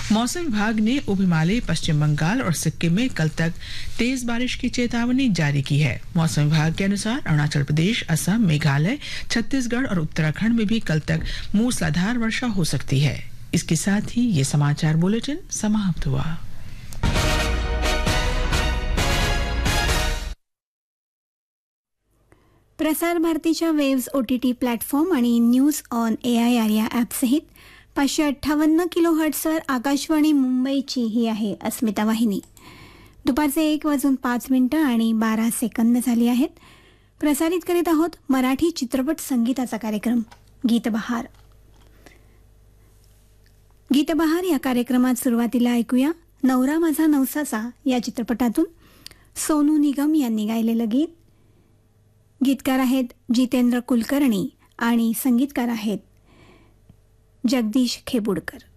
मौसम विभाग ने उप हिमालय, पश्चिम बंगाल और सिक्किम में कल तक तेज बारिश की चेतावनी जारी की है। मौसम विभाग के अनुसार अरुणाचल प्रदेश, असम, मेघालय, छत्तीसगढ़ और उत्तराखंड में भी कल तक मूसलाधार वर्षा हो सकती है। इसके साथ ही ये समाचार बुलेटिन समाप्त हुआ। प्रसार भारतीच्या वेव्स OTT प्लॅटफॉर्म आणि न्यूज ऑन AIR या ॲपसहित 558 किलोहर्ट्झवर आकाशवाणी मुंबईची ही आहे अस्मिता वाहिनी। दुपारचे 1:05 आणि 12 सेकंद झाली आहेत। प्रसारित करीत आहोत मराठी चित्रपट संगीताचा कार्यक्रम गीतबहार। गीतबहार या कार्यक्रमात सुरुवातीला ऐकूया नवरा माझा नवसाचा या चित्रपटातून सोनू निगम यांनी गायलेलं गीत। गीतकार आहेत जितेंद्र कुलकर्णी आणि संगीतकार आहेत जगदीश खेबुडकर।